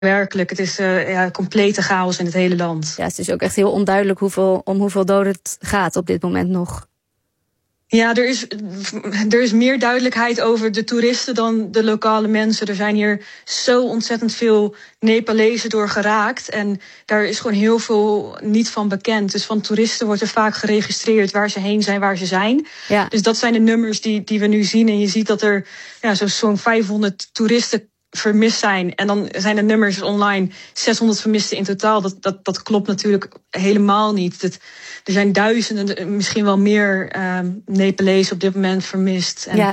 werkelijk. Het is complete chaos in het hele land. Ja, het is ook echt heel onduidelijk om hoeveel doden het gaat op dit moment nog. Ja, er is meer duidelijkheid over de toeristen dan de lokale mensen. Er zijn hier zo ontzettend veel Nepalezen door geraakt. En daar is gewoon heel veel niet van bekend. Dus van toeristen wordt er vaak geregistreerd waar ze heen zijn, waar ze zijn. Ja. Dus dat zijn de nummers die we nu zien. En je ziet dat er zo'n 500 toeristen vermist zijn. En dan zijn de nummers online 600 vermisten in totaal. Dat klopt natuurlijk helemaal niet. Er zijn duizenden, misschien wel meer Nepalezen op dit moment vermist. En,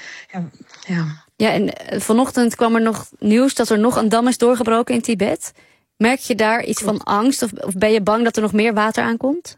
Ja, en vanochtend kwam er nog nieuws dat er nog een dam is doorgebroken in Tibet. Merk je daar iets van angst? Of ben je bang dat er nog meer water aankomt?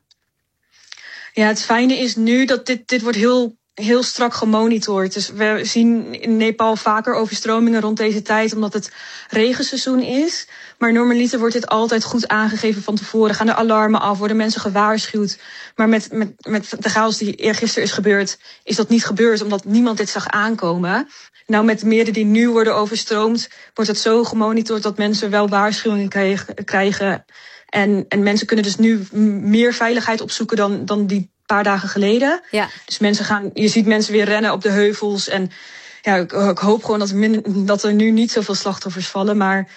Ja, het fijne is nu dat dit wordt heel strak gemonitord. Dus we zien in Nepal vaker overstromingen rond deze tijd, omdat het regenseizoen is. Maar normaliter wordt dit altijd goed aangegeven van tevoren. Gaan de alarmen af, worden mensen gewaarschuwd. Maar met de chaos die eergisteren is gebeurd, is dat niet gebeurd, omdat niemand dit zag aankomen. Nou, met de meren die nu worden overstroomd, wordt het zo gemonitord dat mensen wel waarschuwingen krijgen. En mensen kunnen dus nu meer veiligheid opzoeken dan die paar dagen geleden. Ja. Dus je ziet mensen weer rennen op de heuvels. En ja, ik hoop gewoon dat er nu niet zoveel slachtoffers vallen. Maar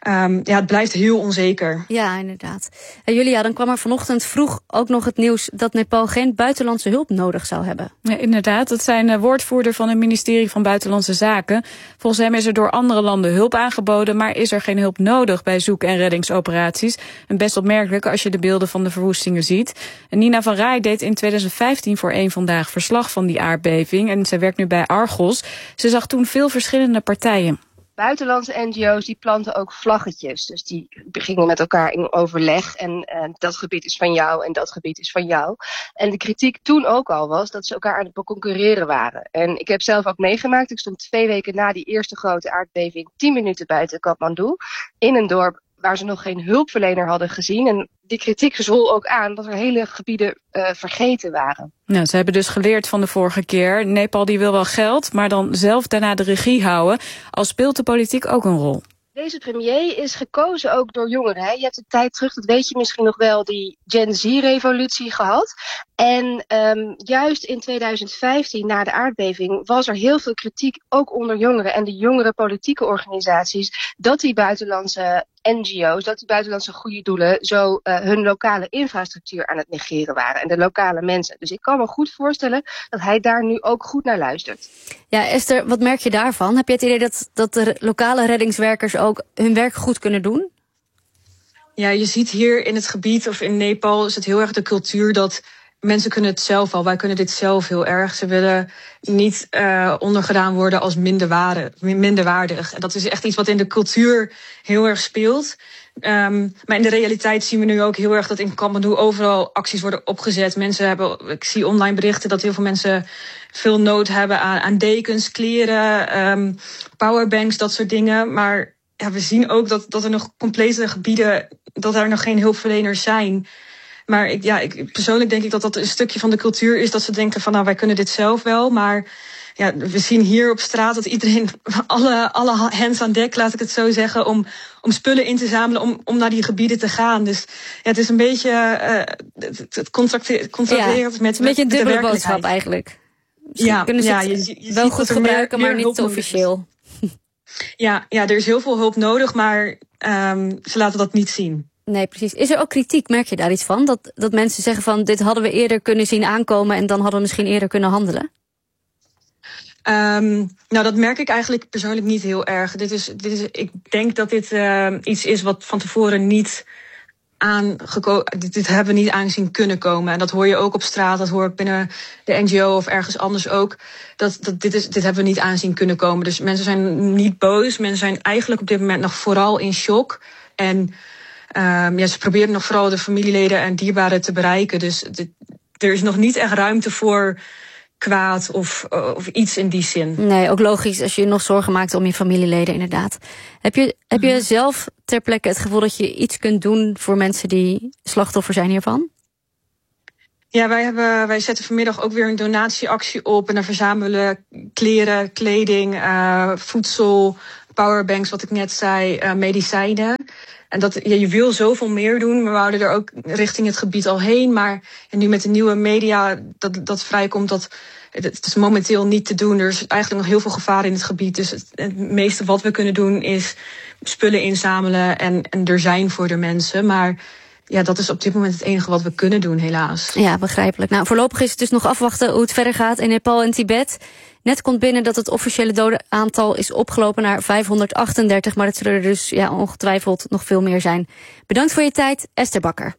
het blijft heel onzeker. Ja, inderdaad. Julia, dan kwam er vanochtend vroeg ook nog het nieuws dat Nepal geen buitenlandse hulp nodig zou hebben. Ja, inderdaad, dat zijn woordvoerder van het ministerie van Buitenlandse Zaken. Volgens hem is er door andere landen hulp aangeboden, maar is er geen hulp nodig bij zoek- en reddingsoperaties. En best opmerkelijk als je de beelden van de verwoestingen ziet. En Nina van Raai deed in 2015 voor Eén Vandaag verslag van die aardbeving. En zij werkt nu bij Argos. Ze zag toen veel verschillende partijen. Buitenlandse NGO's die planten ook vlaggetjes. Dus die gingen met elkaar in overleg. En dat gebied is van jou en dat gebied is van jou. En de kritiek toen ook al was dat ze elkaar aan het concurreren waren. En ik heb zelf ook meegemaakt. Ik stond 2 weken na die eerste grote aardbeving 10 minuten buiten Kathmandu. In een dorp waar ze nog geen hulpverlener hadden gezien. En die kritiek zwol ook aan dat er hele gebieden vergeten waren. Nou, ze hebben dus geleerd van de vorige keer. Nepal die wil wel geld, maar dan zelf daarna de regie houden. Al speelt de politiek ook een rol. Deze premier is gekozen ook door jongeren. Hè? Je hebt een tijd terug, dat weet je misschien nog wel, die Gen Z-revolutie gehad. En juist in 2015, na de aardbeving, was er heel veel kritiek, ook onder jongeren en de jongere politieke organisaties, dat die buitenlandse NGO's, dat die buitenlandse goede doelen zo hun lokale infrastructuur aan het negeren waren. En de lokale mensen. Dus ik kan me goed voorstellen dat hij daar nu ook goed naar luistert. Ja, Esther, wat merk je daarvan? Heb je het idee dat de lokale reddingswerkers ook hun werk goed kunnen doen? Ja, je ziet hier in het gebied of in Nepal is het heel erg de cultuur dat mensen kunnen het zelf al. Wij kunnen dit zelf heel erg. Ze willen niet ondergedaan worden als minderwaardig. En dat is echt iets wat in de cultuur heel erg speelt. Maar in de realiteit zien we nu ook heel erg dat in Kathmandu overal acties worden opgezet. Ik zie online berichten dat heel veel mensen veel nood hebben aan dekens, kleren, powerbanks, dat soort dingen. Maar ja, we zien ook dat er nog complete gebieden, dat er nog geen hulpverleners zijn. Maar ik persoonlijk denk ik dat een stukje van de cultuur is dat ze denken van wij kunnen dit zelf wel. Maar ja, we zien hier op straat dat iedereen, alle hands aan dek, laat ik het zo zeggen, om spullen in te zamelen, om naar die gebieden te gaan. Dus ja, het is een beetje het contracteert met een beetje een dubbele boodschap eigenlijk. Misschien kunnen ze het wel goed gebruiken, maar niet officieel. Ja, er is heel veel hulp nodig, maar ze laten dat niet zien. Nee, precies. Is er ook kritiek? Merk je daar iets van? Dat mensen zeggen van dit hadden we eerder kunnen zien aankomen en dan hadden we misschien eerder kunnen handelen? Dat merk ik eigenlijk persoonlijk niet heel erg. Ik denk dat dit iets is wat van tevoren niet dit hebben we niet aangezien kunnen komen. En dat hoor je ook op straat, dat hoor ik binnen de NGO of ergens anders ook. Dit hebben we niet aanzien kunnen komen. Dus mensen zijn niet boos. Mensen zijn eigenlijk op dit moment nog vooral in shock. En ze proberen nog vooral de familieleden en dierbaren te bereiken. Dus er is nog niet echt ruimte voor kwaad of iets in die zin. Nee, ook logisch als je je nog zorgen maakt om je familieleden, inderdaad. Heb je zelf ter plekke het gevoel dat je iets kunt doen voor mensen die slachtoffer zijn hiervan? Ja, wij zetten vanmiddag ook weer een donatieactie op en dan verzamelen kleren, kleding, voedsel, powerbanks, wat ik net zei, medicijnen. En je wil zoveel meer doen. We wouden er ook richting het gebied al heen. Maar nu met de nieuwe media dat vrijkomt, het is momenteel niet te doen. Er is eigenlijk nog heel veel gevaar in het gebied. Dus het meeste wat we kunnen doen is spullen inzamelen en er zijn voor de mensen. Maar ja, dat is op dit moment het enige wat we kunnen doen, helaas. Ja, begrijpelijk. Nou, voorlopig is het dus nog afwachten hoe het verder gaat in Nepal en Tibet. Net komt binnen dat het officiële dodenaantal is opgelopen naar 538... maar het zullen er dus ongetwijfeld nog veel meer zijn. Bedankt voor je tijd, Esther Bakker.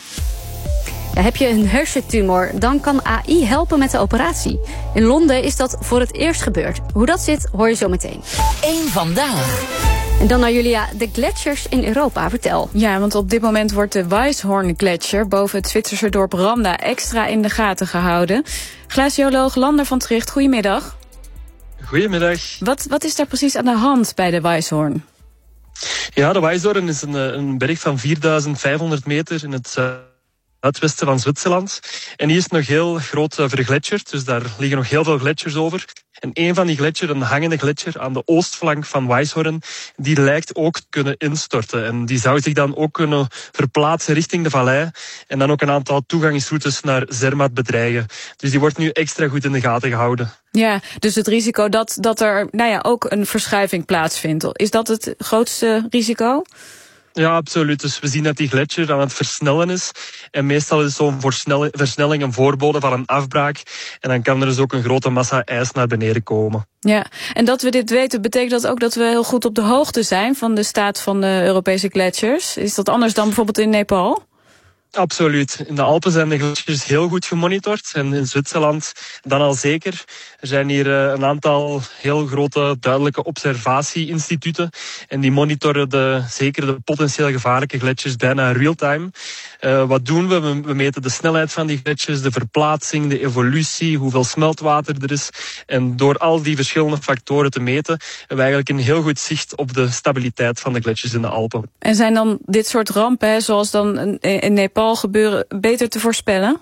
Ja, heb je een hersentumor, dan kan AI helpen met de operatie. In Londen is dat voor het eerst gebeurd. Hoe dat zit, hoor je zo meteen. Eén vandaag. En dan naar Julia, de gletsjers in Europa. Vertel. Ja, want op dit moment wordt de Weisshorn-gletsjer boven het Zwitserse dorp Randa extra in de gaten gehouden. Glacioloog Lander van Tricht, goedemiddag. Goedemiddag. Wat is daar precies aan de hand bij de Weisshorn? Ja, de Weisshorn is een berg van 4500 meter in het zuidwesten van Zwitserland. En die is nog heel groot vergletsjerd, dus daar liggen nog heel veel gletsjers over. En een van die gletsjers, een hangende gletsjer aan de oostflank van Weisshorn, die lijkt ook te kunnen instorten. En die zou zich dan ook kunnen verplaatsen richting de vallei en dan ook een aantal toegangsroutes naar Zermatt bedreigen. Dus die wordt nu extra goed in de gaten gehouden. Ja, dus het risico dat er ook een verschuiving plaatsvindt, is dat het grootste risico? Ja, absoluut. Dus we zien dat die gletsjer aan het versnellen is. En meestal is zo'n versnelling een voorbode van een afbraak. En dan kan er dus ook een grote massa ijs naar beneden komen. Ja, en dat we dit weten, betekent dat ook dat we heel goed op de hoogte zijn van de staat van de Europese gletsjers? Is dat anders dan bijvoorbeeld in Nepal? Absoluut. In de Alpen zijn de gletsjers heel goed gemonitord. En in Zwitserland dan al zeker. Er zijn hier een aantal heel grote, duidelijke observatie-instituten. En die monitoren zeker de potentieel gevaarlijke gletsjers bijna real-time. Wat doen we? We meten de snelheid van die gletsjers, de verplaatsing, de evolutie, hoeveel smeltwater er is. En door al die verschillende factoren te meten, hebben we eigenlijk een heel goed zicht op de stabiliteit van de gletsjers in de Alpen. En zijn dan dit soort rampen, zoals dan in Nepal gebeuren, beter te voorspellen?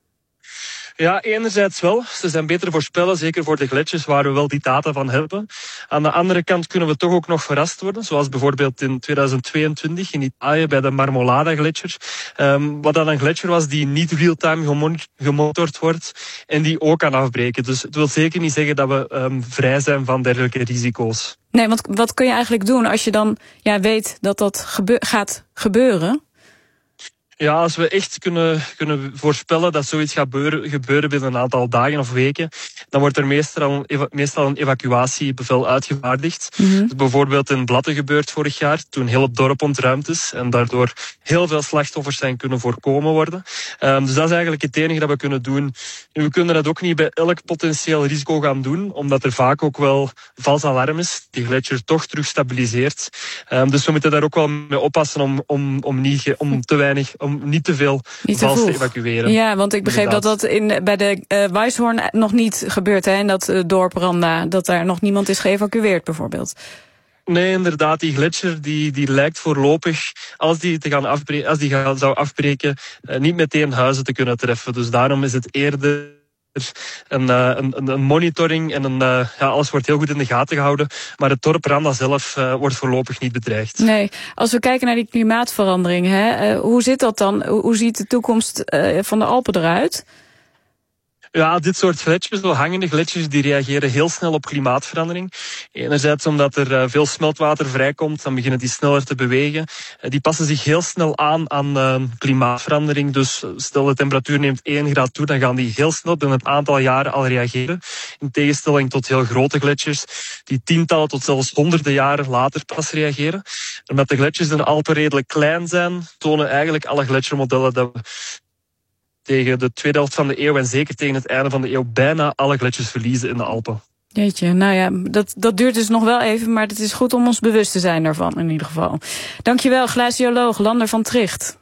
Ja, enerzijds wel. Ze zijn beter voorspellen, zeker voor de gletsjers waar we wel die data van hebben. Aan de andere kant kunnen we toch ook nog verrast worden, zoals bijvoorbeeld in 2022 in Italië bij de Marmolada-gletsjer. Wat dan een gletsjer was die niet real-time gemonitord wordt en die ook kan afbreken. Dus het wil zeker niet zeggen dat we vrij zijn van dergelijke risico's. Nee, want wat kun je eigenlijk doen als je dan weet dat gaat gebeuren? Ja, als we echt kunnen voorspellen dat zoiets gaat gebeuren binnen een aantal dagen of weken, dan wordt er meestal een evacuatiebevel uitgevaardigd. Mm-hmm. Dus bijvoorbeeld in Blatten gebeurd vorig jaar, toen heel het dorp ontruimd is en daardoor heel veel slachtoffers zijn kunnen voorkomen worden. Dus dat is eigenlijk het enige dat we kunnen doen. En we kunnen dat ook niet bij elk potentieel risico gaan doen, omdat er vaak ook wel vals alarm is, die gletsjer toch terug stabiliseert. Dus we moeten daar ook wel mee oppassen om niet te veel vals te evacueren. Ja, want ik begreep dat bij de Weisshorn nog niet gebeurt, hè, in dat dorp Randa, dat daar nog niemand is geëvacueerd bijvoorbeeld. Nee, inderdaad, die gletsjer die lijkt voorlopig, als die zou afbreken, niet meteen huizen te kunnen treffen. Dus daarom is het eerder een monitoring en alles wordt heel goed in de gaten gehouden. Maar het dorp Randa zelf wordt voorlopig niet bedreigd. Nee, als we kijken naar die klimaatverandering, hoe zit dat dan? Hoe ziet de toekomst van de Alpen eruit? Ja, dit soort gletsjers, zo hangende gletsjers, die reageren heel snel op klimaatverandering. Enerzijds omdat er veel smeltwater vrijkomt, dan beginnen die sneller te bewegen. Die passen zich heel snel aan klimaatverandering. Dus stel de temperatuur neemt 1 graad toe, dan gaan die heel snel binnen een aantal jaren al reageren. In tegenstelling tot heel grote gletsjers, die tientallen tot zelfs honderden jaren later pas reageren. Omdat de gletsjers in de Alpen redelijk klein zijn, tonen eigenlijk alle gletsjermodellen dat we tegen de tweede helft van de eeuw en zeker tegen het einde van de eeuw bijna alle gletsjers verliezen in de Alpen. Jeetje, nou ja, dat duurt dus nog wel even, maar het is goed om ons bewust te zijn daarvan in ieder geval. Dankjewel, glacioloog Lander van Tricht.